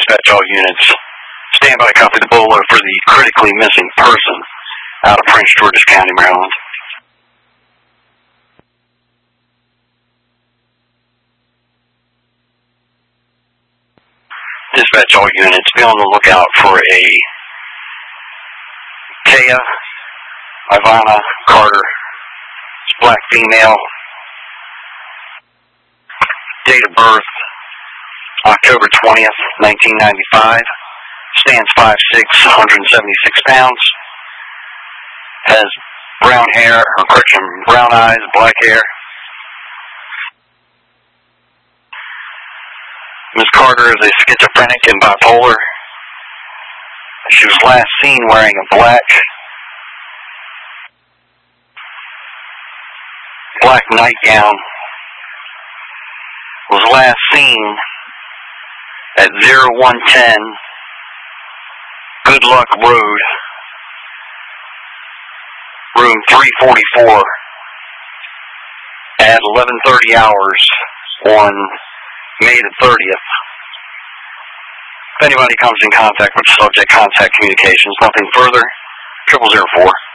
Dispatch all units. Stand by to copy the bolo for the critically missing person out of Prince George's County, Maryland. Dispatch all units. Be on the lookout for a Kaya Ivana Carter, black female, date of birth October 20th, 1995, stands 5'6", 176 pounds, has brown hair, or correction, brown eyes, black hair. Ms. Carter is a schizophrenic and bipolar. She was last seen wearing a black nightgown. Was last seen at 0110 Good Luck Road, room 344, at 11:30 hours on May the 30th. If anybody comes in contact with the subject, contact communications. Nothing further. 0004.